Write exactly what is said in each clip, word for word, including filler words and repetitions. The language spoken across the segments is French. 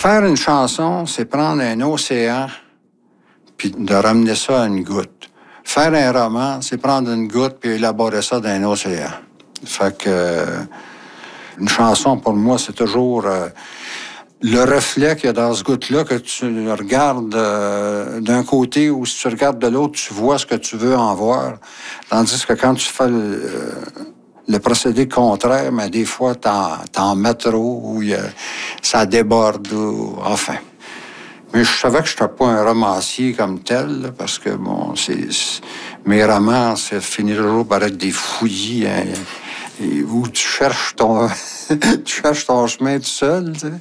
Faire une chanson, c'est prendre un océan puis de ramener ça à une goutte. Faire un roman, c'est prendre une goutte puis élaborer ça dans un océan. Fait que euh, une chanson, pour moi, c'est toujours euh, le reflet qu'il y a dans ce goutte-là que tu regardes euh, d'un côté ou si tu regardes de l'autre, tu vois ce que tu veux en voir. Tandis que quand tu fais le, euh, le procédé contraire, mais des fois, t'en, t'en mets trop ou y a, ça déborde ou enfin. Mais je savais que je n'étais pas un romancier comme tel, là, parce que, bon, c'est, c'est mes romans, ça finit toujours par être des fouillis, hein, et, où tu cherches ton, tu cherches ton chemin tout seul, tu sais.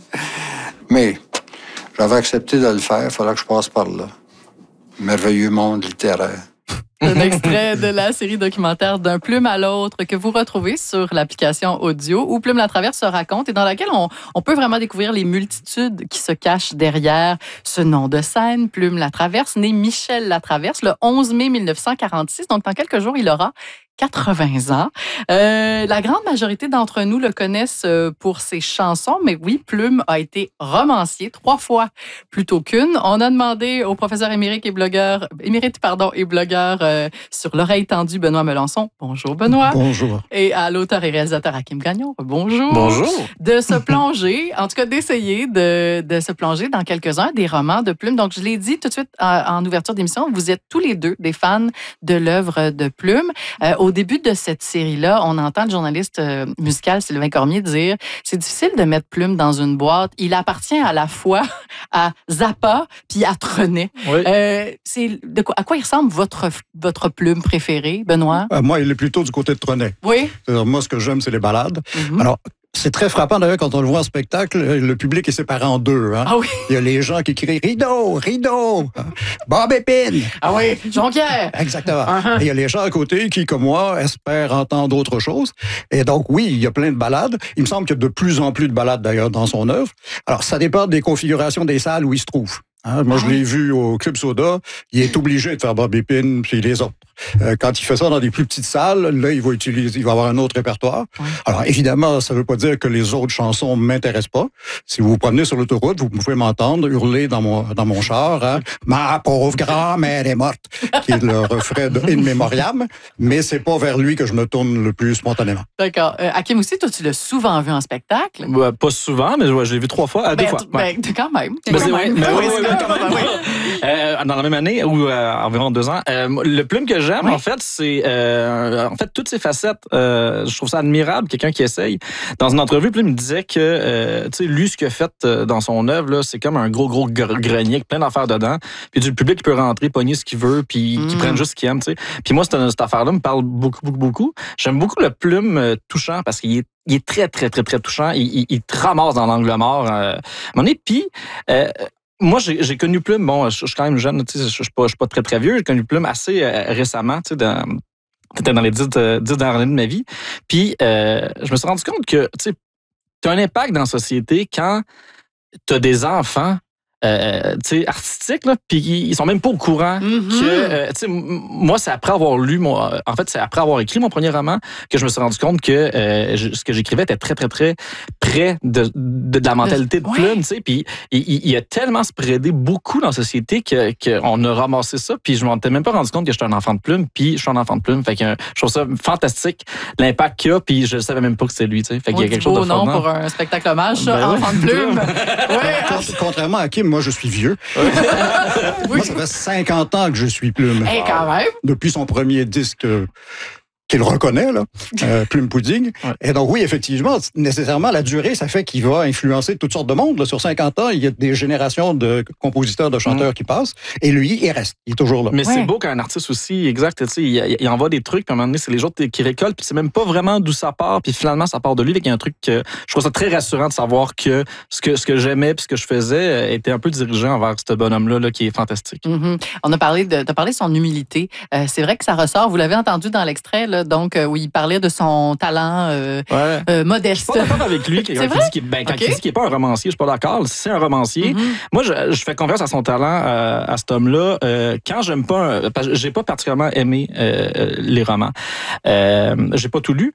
Mais j'avais accepté de le faire, il fallait que je passe par là. Merveilleux monde littéraire. Un extrait de la série documentaire D'un plume à l'autre que vous retrouvez sur l'application audio où Plume Latraverse se raconte et dans laquelle on, on peut vraiment découvrir les multitudes qui se cachent derrière ce nom de scène, Plume Latraverse, né Michel Latraverse le onze mai mille neuf cent quarante-six. Donc, dans quelques jours, il aura quatre-vingts ans. Euh, la grande majorité d'entre nous le connaissent pour ses chansons, mais oui, Plume a été romancier trois fois plutôt qu'une. On a demandé au professeur émérite et blogueur, émérite pardon, et blogueur euh, sur l'oreille tendue, Benoît Melançon. Bonjour, Benoît. Bonjour. Et à l'auteur et réalisateur Hakim Gagnon. Bonjour. Bonjour. De se plonger, en tout cas d'essayer de, de se plonger dans quelques-uns des romans de Plume. Donc, je l'ai dit tout de suite en, en ouverture d'émission, vous êtes tous les deux des fans de l'œuvre de Plume. Euh, Au début de cette série-là, on entend le journaliste euh, musical Sylvain Cormier dire « C'est difficile de mettre Plume dans une boîte. Il appartient à la fois à Zappa puis à Trenet. Oui. » euh, c'est de quoi, à quoi il ressemble votre, votre Plume préférée, Benoît? Euh, moi, il est plutôt du côté de Trenet. Oui. C'est-à-dire, moi, ce que j'aime, c'est les ballades. Mm-hmm. Alors, c'est très frappant, d'ailleurs, quand on le voit en spectacle, le public est séparé en deux. Hein? Ah oui. Il y a les gens qui crient « Rideau! Rideau! Bob Épine! » Ah oui, Jonquière! Exactement. Uh-huh. Et il y a les gens à côté qui, comme moi, espèrent entendre autre chose. Et donc, oui, il y a plein de ballades. Il me semble qu'il y a de plus en plus de ballades, d'ailleurs, dans son œuvre. Alors, ça dépend des configurations des salles où il se trouve. Hein, moi, ah je l'ai oui. vu au Club Soda. Il est obligé de faire Bob Épine puis les autres. Euh, quand il fait ça dans des plus petites salles, là, il va utiliser, il va avoir un autre répertoire. Oui. Alors, évidemment, ça ne veut pas dire que les autres chansons ne m'intéressent pas. Si vous vous promenez sur l'autoroute, vous pouvez m'entendre hurler dans mon, dans mon char, hein, « Ma pauvre grand-mère est morte », qui est le refrain de In Memoriam, mais c'est pas vers lui que je me tourne le plus spontanément. D'accord. Euh, Hakim aussi, toi, tu l'as souvent vu en spectacle? Bah, pas souvent, mais ouais, je l'ai vu trois fois, à ben, deux fois. Ben, ouais. Quand même. Ben, quand c'est même. vrai. Ben, oui, oui, quand même. Oui. Euh, dans la même année, ou euh, environ deux ans, euh, le Plume que j'aime, oui. en fait, c'est euh, en fait toutes ces facettes. Euh, je trouve ça admirable, quelqu'un qui essaye. Dans une entrevue, Plume me disait que, euh, tu sais, lui, ce qu'il a fait dans son œuvre, là, c'est comme un gros, gros grenier avec plein d'affaires dedans. Puis du public qui peut rentrer, pogner ce qu'il veut, puis mm. qui prenne juste ce qu'il aime, tu sais. Puis moi, cette, cette affaire-là me parle beaucoup, beaucoup, beaucoup. J'aime beaucoup le Plume euh, touchant parce qu'il est Il est très, très, très, très touchant. Il, il, il te ramasse dans l'angle mort. Euh, à un moment donné. Puis, euh, moi, j'ai, j'ai connu Plume, bon, je, je suis quand même jeune, tu sais, je, je suis pas, je suis pas très, très vieux. J'ai connu Plume assez euh, récemment, tu sais, dans, peut-être dans les dix, euh, dix dernières années de ma vie. Puis, euh, je me suis rendu compte que, tu sais, tu as un impact dans la société quand tu as des enfants Euh, tu sais, artistiques, là, puis ils sont même pas au courant mm-hmm. que, euh, tu sais, moi, c'est après avoir lu, mon, en fait, c'est après avoir écrit mon premier roman que je me suis rendu compte que euh, je, ce que j'écrivais était très, très, très près de, de, de la mentalité de, de Plume, ouais. tu sais, puis il, il a tellement spreadé beaucoup dans la société que, qu'on a ramassé ça, puis je m'en étais même pas rendu compte que j'étais un enfant de Plume, puis je suis un enfant de Plume, fait que je trouve ça fantastique, l'impact qu'il a, puis je savais même pas que c'était lui, tu sais, fait qu'il y a quelque chose de beau nom pour un spectacle hommage, ça, ben enfant ouais. de Plume. ouais. Contrairement à Kim, moi, je suis vieux. oui. Moi, ça fait cinquante ans que je suis Plume. Hey, quand même. Depuis son premier disque euh, qu'il reconnaît, là, euh, Plume Pudding. Ouais. Et donc, oui, effectivement, nécessairement, la durée, ça fait qu'il va influencer toutes sortes de monde. Là. Sur cinquante ans, il y a des générations de compositeurs, de chanteurs mmh. qui passent. Et lui, il reste. Il est toujours là. Mais ouais. c'est beau qu'un artiste aussi, exact, tu sais, il, il envoie des trucs, puis à un moment donné, c'est les autres qui récoltent, puis c'est même pas vraiment d'où ça part, puis finalement, ça part de lui. Il y a un truc que je trouve ça très rassurant de savoir que ce que, ce que j'aimais, puis ce que je faisais était un peu dirigé envers ce bonhomme-là, là, qui est fantastique. Mmh. On a parlé de, t'as parlé de son humilité. Euh, c'est vrai que ça ressort, vous l'avez entendu dans l'extrait, là, donc, euh, où il parlait de son talent euh, ouais. euh, modeste. Je suis pas d'accord avec lui quand, il dit, qu'il, ben, quand okay. il dit qu'il n'est pas un romancier. Je suis pas d'accord. Si c'est un romancier, mm-hmm. moi, je, je fais confiance à son talent, euh, à cet homme-là. Euh, quand j'aime pas... Un, j'ai pas particulièrement aimé euh, les romans. Euh, j'ai pas tout lu.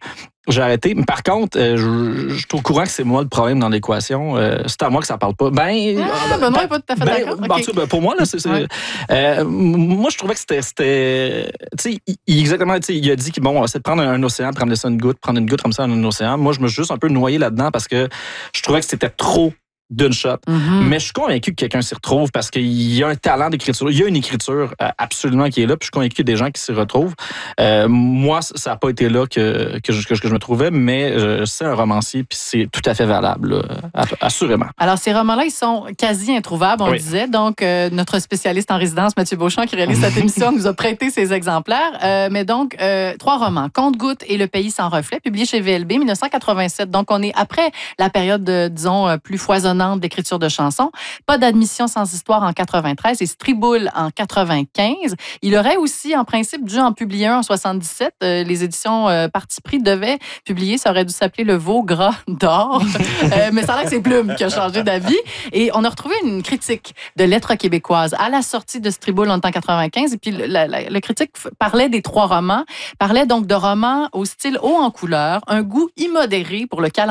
j'ai arrêté. Mais par contre, euh, je, je suis au courant que c'est moi le problème dans l'équation. Euh, c'est à moi que ça parle pas. Ben, Ah, Benoît n'est pas tout à fait ben, d'accord. ben, en OK. tout cas, ben, pour moi, là, c'est, c'est- Ouais. euh, moi, je trouvais que c'était, c'était tu sais, il- il- exactement, tu sais, il a dit que bon, on va essayer de prendre un, un océan, prendre ça une goutte, prendre une goutte comme ça dans un océan. Moi, je me suis juste un peu noyé là-dedans parce que je trouvais que c'était trop d'une shot. Mhm. Mais je suis convaincu que quelqu'un s'y retrouve parce qu'il y a un talent d'écriture. Il y a une écriture euh, absolument qui est là. Puis je suis convaincu qu'il y a des gens qui s'y retrouvent. Euh, moi, ça n'a pas été là que, que, je, que, je, que je me trouvais, mais euh, c'est un romancier, puis c'est tout à fait valable, là, assurément. Alors, ces romans-là, ils sont quasi introuvables, on Oui. le disait. Donc, euh, notre spécialiste en résidence, Mathieu Beauchamp, qui réalise cette émission, nous a prêté ces exemplaires. Euh, mais donc, euh, trois romans. Compte-gouttes et Le pays sans reflet, publiés chez V L B, dix-neuf cent quatre-vingt-sept. Donc, on est après la période, de, disons, euh, plus foisonnante d'écriture de chansons. Pas d'admission sans histoire en quatre-vingt-treize et Striboule en quatre-vingt-quinze. Il aurait aussi, en principe, dû en publier un en soixante-dix-sept. Euh, les éditions euh, Parti pris devaient publier. Ça aurait dû s'appeler Le Veau gras d'or. Euh, mais ça a l'air que c'est Plume qui a changé d'avis. Et on a retrouvé une critique de Lettres québécoises à la sortie de Striboule en quatre-vingt-quinze. Et puis, le, la, la, le critique parlait des trois romans, parlait donc de romans au style haut en couleur, un goût immodéré pour le calendrier